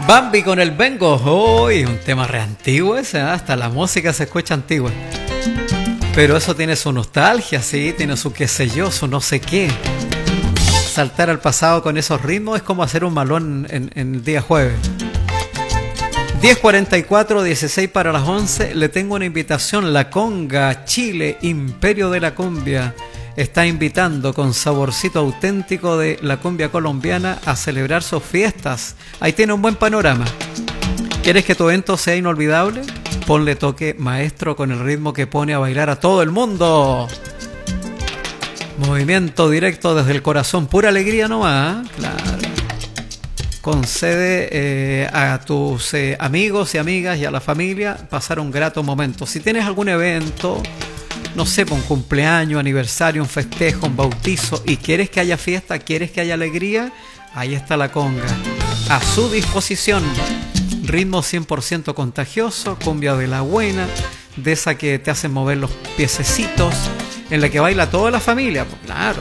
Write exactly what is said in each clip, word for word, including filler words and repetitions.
Bambi con el Vengo. Uy, un tema re antiguo ese, ¿eh? Hasta la música se escucha antigua. Pero eso tiene su nostalgia, sí, tiene su qué sé yo, su no sé qué. Saltar al pasado con esos ritmos es como hacer un malón en, en el día jueves. diez cuarenta y cuatro, dieciséis para las once. Le tengo una invitación. La Conga Chile, Imperio de la Cumbia, está invitando con saborcito auténtico de la cumbia colombiana a celebrar sus fiestas. Ahí tiene un buen panorama. ¿Quieres que tu evento sea inolvidable? Ponle toque maestro con el ritmo que pone a bailar a todo el mundo. Movimiento directo desde el corazón, pura alegría nomás, ¿eh? Claro. Concede eh, a tus eh, amigos y amigas y a la familia pasar un grato momento. Si tienes algún evento, no sé, un cumpleaños, aniversario, un festejo, un bautizo, y quieres que haya fiesta, quieres que haya alegría, ahí está la conga. A su disposición. Ritmo cien por ciento contagioso, cumbia de la buena, de esa que te hacen mover los piececitos, en la que baila toda la familia, pues claro.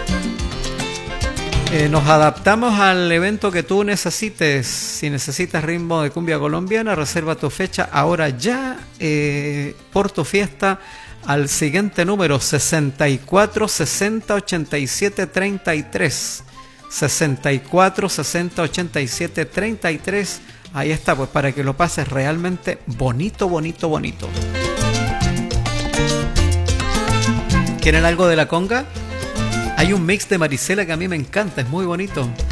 Eh, nos adaptamos al evento que tú necesites. Si necesitas ritmo de cumbia colombiana, reserva tu fecha ahora ya eh, por tu fiesta al siguiente número: sesenta y cuatro sesenta ochenta y siete treinta y tres. sesenta y cuatro sesenta ochenta y siete treinta y tres. Ahí está, pues para que lo pases realmente bonito, bonito, bonito. ¿Quieren algo de la conga? Hay un mix de Marisela que a mí me encanta, es muy bonito.